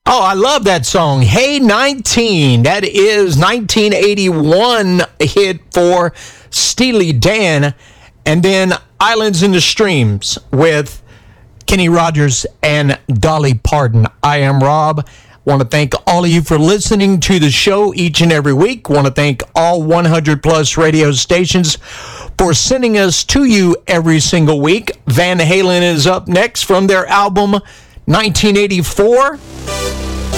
Oh, I love that song. Hey 19. That is 1981 hit for Steely Dan. And then Islands in the Streams with Kenny Rogers and Dolly Parton. I am Rob. Want to thank all of you for listening to the show each and every week. Want to thank all 100 plus radio stations for sending us to you every single week. Van Halen is up next from their album 1984.